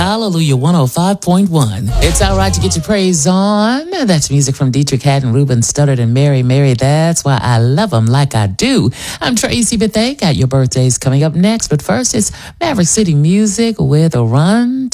Hallelujah 105.1. It's all right to get your praise on. That's music from Dietrich Haddon, Ruben Studdard, and Mary. That's why I love them like I do. I'm Tracy Bethea. Got your birthdays coming up next, but first it's Maverick City Music with a Run